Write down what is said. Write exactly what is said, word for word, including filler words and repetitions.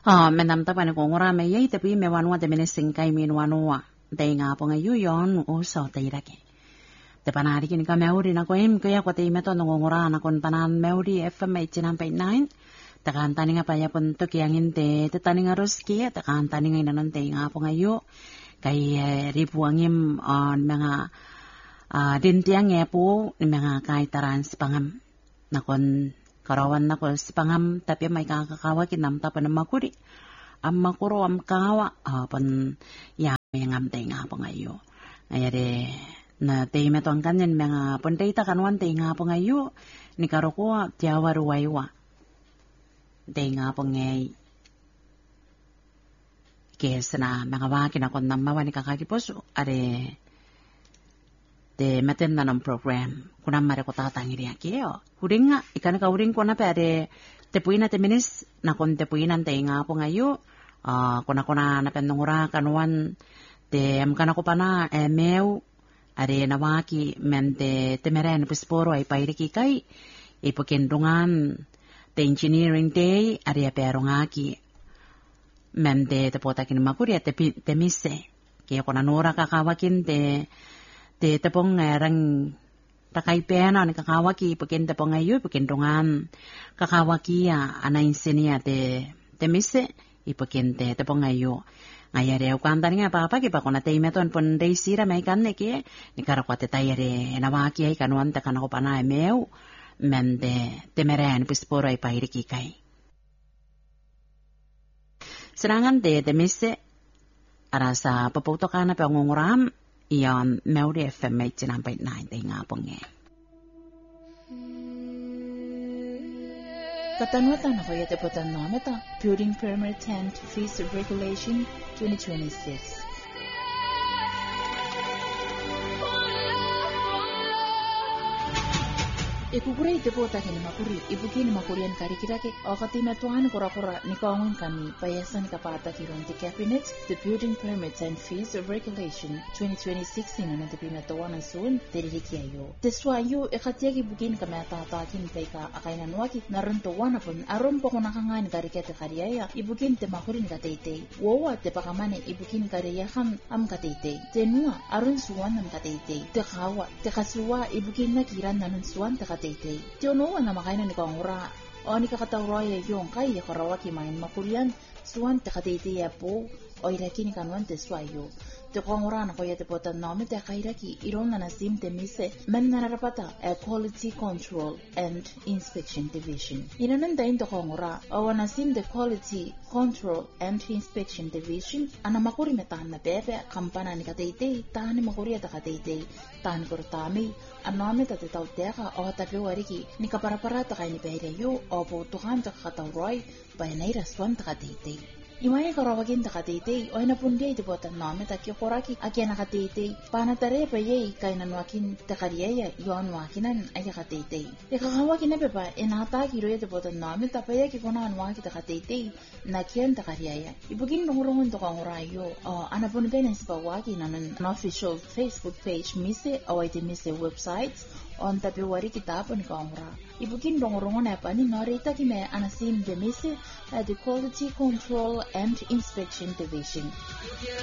Ah, menam ta pan ko ngora me yei tapi me wanwa te mene singkai min wanwa. Te nga po nga yu yon o so te irake. Te panari kini ka meuri na ko im kaya ko te meto no ngora na kon panan meuri F M eighty-nine point nine. Te kan tani nga pa ya pun to kiangin te te tani nga roski te kan tani nga nanon te nga po nga yu. Kay ribuangim on mga uh, dintiang nga po mga kaitaran spangam na kon karawan na ko spangam tapi may kakakawa kinam tapan na makuri. Am makuro am kawa apan ya ngam te nga po ngayo. Ayade na te meto ang kanyan mga puntay ta kanwan te nga po ngayo ni karoko tiawa ruwaywa. Te nga po ngay kes na mga wakin ako na mawa ni kakakipos are te meten na ng program kunang mare ko tatangiri akio. Huring nga ikan ka huring ko na pa are te puina te minis na kon te puinan te nga po ngayo. Uh, kuna kuna na penungura kanuan te amkana ko pana e meu are nawaki mente temeren pisporo ay pairiki kai ipokendungan te engineering day are pero ngaki mente te potakin makuri te te mise ke kuna nora kakawakin te te tepong erang takai pena ni kakawaki ipoken te pongayo ipokendungan kakawaki ya ana insenia te te mise ipokente te pongayo ngayare ukantani nga papa ki pakona te meton pon dei sira mai kan ke ni karakwate tayare nawaki ai kanuan ta kanako pana meu mende temeren pisporo ai pairiki kai serangan de demise arasa paputo kana pangunguram iyon meuri F M eighty-nine point nine te nga ponge Katanwatan ako yate po tanamata, Building Permit Tent Fees Regulation twenty twenty-six. Ikukuri ite po takin makuri, ibukin makurian kari kirake, o katima tuan kura-kura ni kaungan kami, payasan kapata kiron ti Cabinet, the Building Permits and Fees Regulation twenty twenty-six ina na tipina tuan ang soon, tiririkiayo. Teswayo, ikatiagi bukin kami atatakin kay ka akainan wakit, naroon tuwan apon, aron po kunakangan kari kete kariyaya, ibukin te makurin katete. Wawa te pakamane, ibukin kariyahan am katete. Tenua, aron suwan am katete. Te kawa, te kasuwa, ibukin na kiran nanon suwan te katete. Tiono na makainan ni kangura. O ni kakatawraya yung kaya karawaki main makulian. Suwan te katete ya po. O iraki ni kanuan te swayo. Te kangura na kaya te potan namin te kairaki. Iron na nasim te mise. Men narapata a Quality Control and Inspection Division. Inanandain te kangura. O nasim the Quality Control and Inspection Division. Ana makuri metahan na bebe. Kampana ni katete. Tahan ni makuri at katete. Tahan kurtami. Anome ta te tau teka o tapi wariki ni kapara-para ta kay ni pehreyo o putukan ta kakatawroy bayan ay raswan ta katete. Imaya karawagin ta katete o inapundiay ti botan nome ta kiyoraki akya na katete panatare pa yay kay nanwakin ta kariyaya yon wakinan ay katete. Ikakawagin na pepa inataki roya ti botan nome ta paya kikunan waki ta katete nakyan ta kariyaya. Ibugin rungurungon to kangurayo o anapundiay na sipawaki na an official Facebook page mise o ay ti mise website on February kita po ni Kongra. Ibukin rongorong na pa ni Norita kime anasim demise at the Quality Control and Inspection Division.